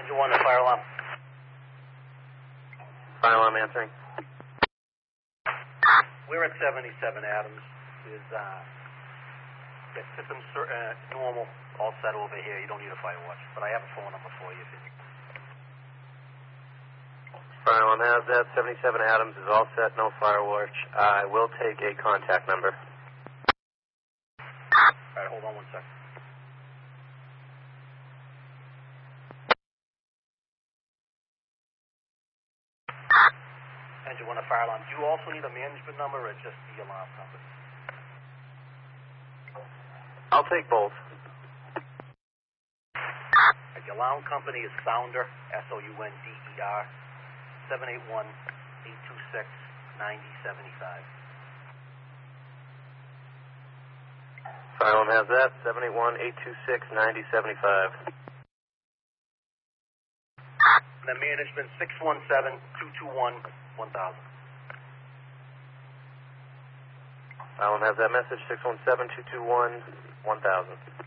You want a fire alarm? Fire alarm answering. We're at 77 Adams. There's system's normal, all set over here. You don't need a fire watch, but I have a phone number for you. Fire alarm has that. 77 Adams is all set, no fire watch. I will take a contact number. All right, hold on one second. Engine 1 fire alarm. Do you also need a management number or just the alarm company? I'll take both. The alarm company is Sounder, SOUNDER, 781-826-9075. Fire alarm has that. 781-826-9075. And then management 617-221-1000. Fire alarm has that message. 617-221-1000.